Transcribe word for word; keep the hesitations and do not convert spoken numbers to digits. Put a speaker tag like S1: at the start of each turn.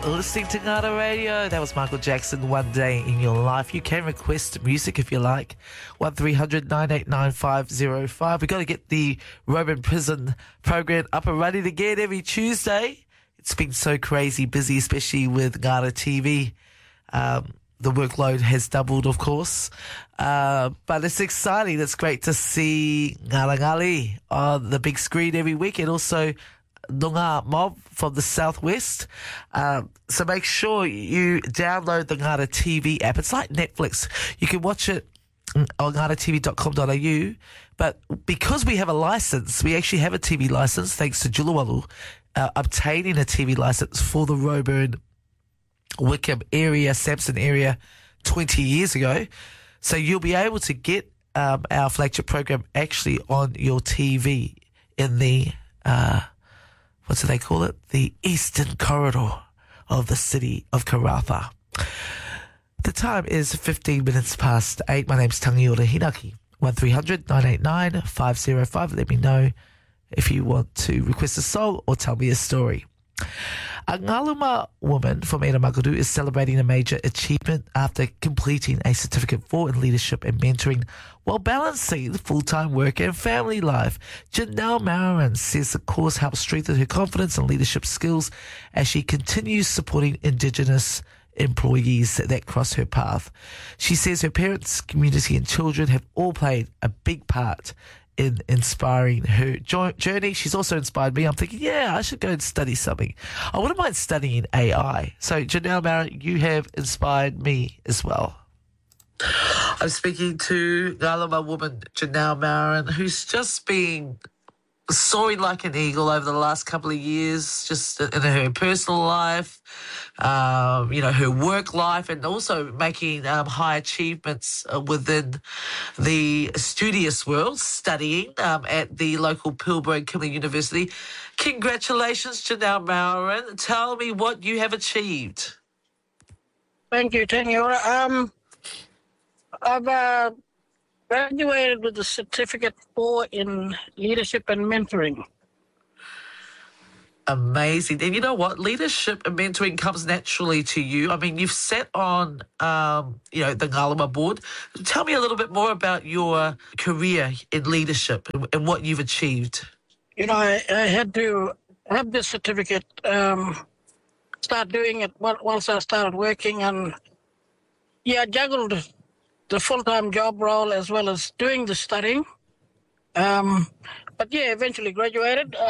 S1: listening to Ngana Radio. That was Michael Jackson, One Day in Your Life. You can request music if you like. one three hundred nine eight nine five oh five. We've got to get the Roman Prison program up and running again every Tuesday. It's been so crazy busy, especially with Ngana T V. Um, the workload has doubled, of course. Uh, but it's exciting. It's great to see Ngala Ngali on the big screen every week, and also Noongar Mob from the southwest. Um, so make sure you download the Ngana T V app. It's like Netflix. You can watch it on ngana t v dot com dot a u. But because we have a license, we actually have a T V license, thanks to Julawalu, uh, obtaining a T V license for the Roburn, Wickham area, Samson area twenty years ago. So you'll be able to get um, our flagship program actually on your T V in the... Uh, what do they call it? The eastern corridor of the city of Karratha. The time is fifteen minutes past eight. My name's Tangiora Hinaki. one three hundred nine eight nine five oh five. Let me know if you want to request a song or tell me a story. A Ngaluma woman from Eramagudu is celebrating a major achievement after completing a certificate for in leadership and mentoring while balancing full-time work and family life. Janelle Marin says the course helps strengthen her confidence and leadership skills as she continues supporting Indigenous employees that cross her path. She says her parents, community and children have all played a big part in inspiring her journey. She's also inspired me. I'm thinking, yeah, I should go and study something. I wouldn't mind studying A I. So, Janelle Marin, you have inspired me as well. I'm speaking to Ngaluma woman Janelle Marin, who's just been soaring like an eagle over the last couple of years, just in her personal life, um, you know, her work life, and also making um, high achievements uh, within the studious world, studying um, at the local Pilbara and Kimberley University. Congratulations, Janelle Marin. Tell me what you have achieved.
S2: Thank you, Taniora. Um, I've uh, graduated with a certificate four in leadership and mentoring.
S1: Amazing. And you know what? Leadership and mentoring comes naturally to you. I mean, you've sat on, um, you know, the Ngaluma board. Tell me a little bit more about your career in leadership and, and what you've achieved.
S2: You know, I, I had to have this certificate, um, start doing it once I started working. And, yeah, I juggled the full-time job role as well as doing the studying. Um, but, yeah, eventually graduated. Uh,